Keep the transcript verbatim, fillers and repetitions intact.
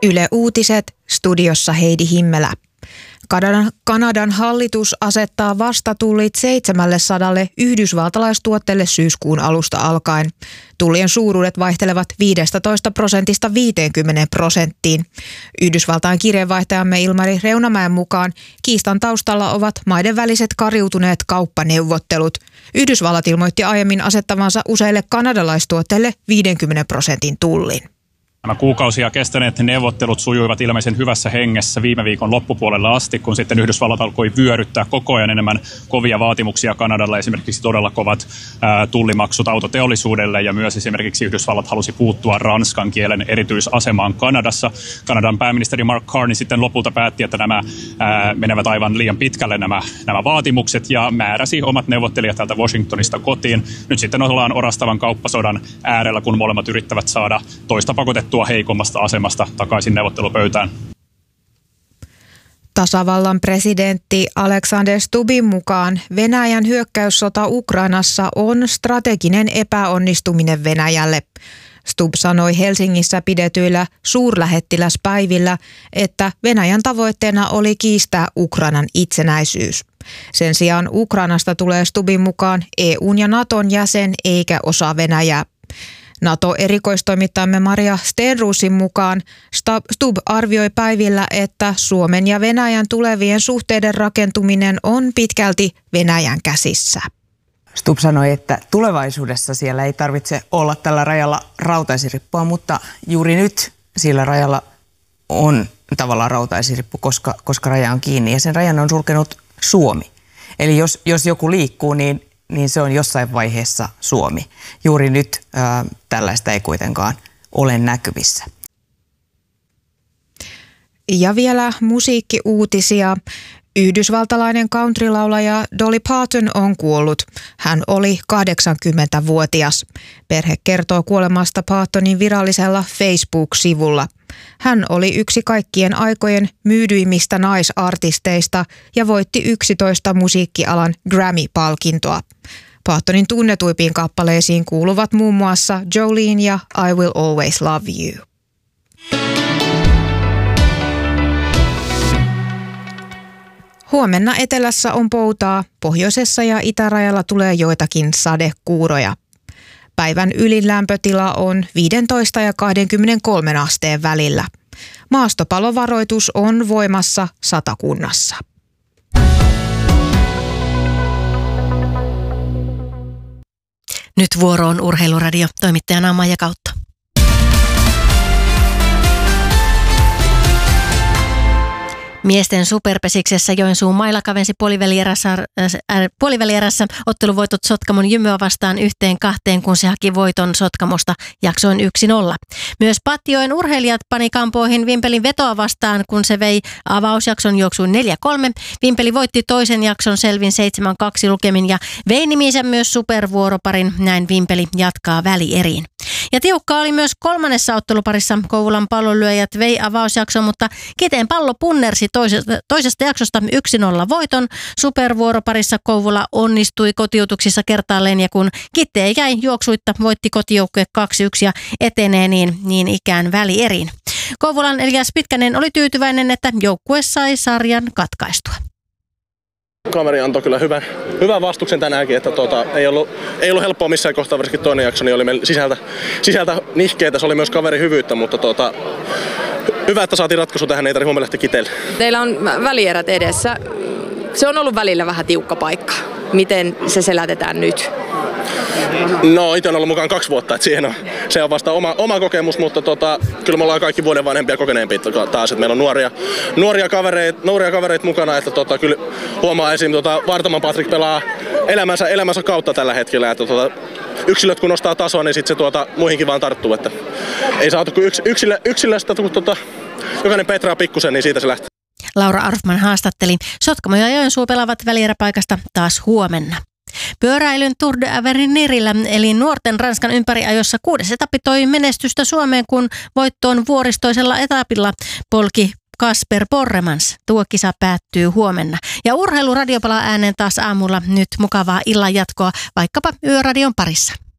Yle Uutiset, studiossa Heidi Himmelä. Kanadan, Kanadan hallitus asettaa vastatullit seitsemänsataa yhdysvaltalaistuotteelle syyskuun alusta alkaen. Tullien suuruudet vaihtelevat viidestätoista prosentista viiteenkymmeneen prosenttiin. Yhdysvaltain kirjeenvaihtajamme Ilmari Reunamäen mukaan kiistan taustalla ovat maiden väliset kariutuneet kauppaneuvottelut. Yhdysvallat ilmoitti aiemmin asettavansa useille kanadalaistuotteille viidenkymmenen prosentin tullin. Nämä kuukausia kestäneet neuvottelut sujuivat ilmeisen hyvässä hengessä viime viikon loppupuolella asti, kun sitten Yhdysvallat alkoi vyöryttää koko ajan enemmän kovia vaatimuksia Kanadalle, esimerkiksi todella kovat ää, tullimaksut autoteollisuudelle, ja myös esimerkiksi Yhdysvallat halusi puuttua ranskan kielen erityisasemaan Kanadassa. Kanadan pääministeri Mark Carney sitten lopulta päätti, että nämä ää, menevät aivan liian pitkälle nämä, nämä vaatimukset, ja määräsi omat neuvottelijat täältä Washingtonista kotiin. Nyt sitten ollaan orastavan kauppasodan äärellä, kun molemmat yrittävät saada toista pakotettua heikommasta asemasta takaisin neuvottelupöytään. Tasavallan presidentti Alexander Stubbin mukaan Venäjän hyökkäyssota Ukrainassa on strateginen epäonnistuminen Venäjälle. Stubb sanoi Helsingissä pidetyillä suurlähettiläspäivillä, että Venäjän tavoitteena oli kiistää Ukrainan itsenäisyys. Sen sijaan Ukrainasta tulee Stubbin mukaan E U:n ja Naton jäsen eikä osa Venäjää. NATO-erikoistoimittajamme Maria Stenruusin mukaan Stubb arvioi päivillä, että Suomen ja Venäjän tulevien suhteiden rakentuminen on pitkälti Venäjän käsissä. Stubb sanoi, että tulevaisuudessa siellä ei tarvitse olla tällä rajalla rautaisirippua, mutta juuri nyt sillä rajalla on tavallaan rautaisirippu, koska, koska raja on kiinni ja sen rajan on sulkenut Suomi. Eli jos, jos joku liikkuu, niin niin se on jossain vaiheessa Suomi. Juuri nyt ää, tällaista ei kuitenkaan ole näkyvissä. Ja vielä musiikkiuutisia. Yhdysvaltalainen countrylaulaja Dolly Parton on kuollut. Hän oli kahdeksankymmentävuotias. Perhe kertoo kuolemasta Partonin virallisella Facebook-sivulla. Hän oli yksi kaikkien aikojen myydyimmistä naisartisteista ja voitti yksitoista musiikkialan Grammy-palkintoa. Partonin tunnetuimpiin kappaleisiin kuuluvat muun muassa Jolene ja I Will Always Love You. Huomenna etelässä on poutaa, pohjoisessa ja itärajalla tulee joitakin sadekuuroja. Päivän ylin lämpötila on viisitoista ja kaksikymmentäkolme asteen välillä. Maastopalovaroitus on voimassa Satakunnassa. Nyt vuoro on Urheiluradio, toimittajana Maija Kautta. Miesten superpesiksessä Joensuun Maila kavensi puolivälierässä, äh, puolivälierässä otteluvoitot Sotkamon Jymyä vastaan yhteen kahteen, kun se haki voiton Sotkamosta jaksoin yksi nolla. Myös Patjoen urheilijat pani kampoihin Vimpelin vetoa vastaan, kun se vei avausjakson juoksuun neljä kolme. Vimpeli voitti toisen jakson selvin seitsemän kaksi lukemin ja vei nimiinsä myös supervuoroparin. Näin Vimpeli jatkaa välieriin. Ja tiukkaa oli myös kolmannessa otteluparissa. Kouvolan pallonlyöjät vei avausjakson, mutta Kiteen pallo punnersi toisesta, toisesta jaksosta yksi nolla voiton. Supervuoroparissa Kouvola onnistui kotiutuksissa kertaalleen, ja kun Kitee jäi juoksuitta, voitti kotijoukkue kaksi yksi ja etenee niin, niin ikään välieriin. Kouvolan Elias Pitkänen oli tyytyväinen, että joukkue sai sarjan katkaistua. Kaveri antoi kyllä hyvän, hyvän vastuksen tänäänkin, että tuota, ei, ollut, ei ollut helppoa missään kohtaa, varsinkin toinen jakso, niin oli meillä sisältä, sisältä nihkeitä, se oli myös kaverin hyvyyttä, mutta tuota, hyvä, että saatiin ratkaisu tähän, ei tarvitse huomenna lähteä Kiteelle. Teillä on välierät edessä. Se on ollut välillä vähän tiukka paikka. Miten se selätetään nyt? No, itse on ollut mukaan kaksi vuotta, että siihen on, se on vasta oma, oma kokemus, mutta tota, kyllä me ollaan kaikki vuoden vanhempia kokeneempia taas, että meillä on nuoria, nuoria, kavereita, nuoria kavereita mukana, että tota, kyllä huomaa esim. Tota, Vartaman Patrik pelaa elämänsä, elämänsä kautta tällä hetkellä, että tota, yksilöt kun nostaa tasoa, niin sitten se tuota, muihinkin vaan tarttuu, että ei saatu kuin yks, yksilö, yksilöstä, kun tota, jokainen petraa pikkusen, niin siitä se lähtee. Laura Arfman haastatteli. Sotkamo ja Joensuu pelaavat välieräpaikasta taas huomenna. Pyöräilyn Tour de Averinirillä eli nuorten Ranskan ympäriajossa kuudes etappi toi menestystä Suomeen, kun voittoon vuoristoisella etapilla polki Kasper Borremans. Tuo kisa päättyy huomenna. Ja Urheiluradio palaa ääneen taas aamulla. Nyt mukavaa illan jatkoa vaikkapa Yöradion parissa.